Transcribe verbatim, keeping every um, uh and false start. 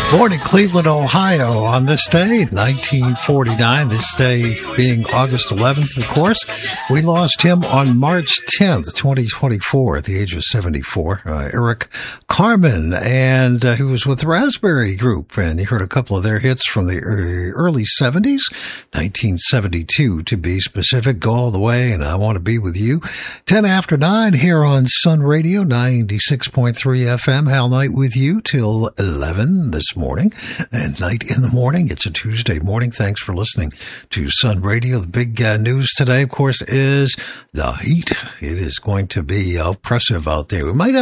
Born in Cleveland, Ohio on this day, nineteen forty-nine, this day being August eleventh, of course. We lost him on March tenth, twenty twenty-four, at the age of seventy-four. Uh, Eric Carmen, and uh, he was with the Raspberry Group, and you heard a couple of their hits from the early seventies, nineteen seventy-two to be specific. Go All the Way and I Want to Be With You. ten after nine here on Sun Radio, ninety-six point three F M. Hal Knight with you till eleven this morning, and Night in the Morning. It's a Tuesday morning. Thanks for listening to Sun Radio. The big uh, news today, of course, is the heat. It is going to be oppressive out there. We might have